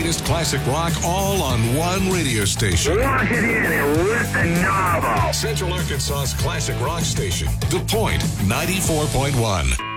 latest classic rock all on one radio station. Lock it in and rip the knob off. Central Arkansas's classic rock station, The Point 94.1.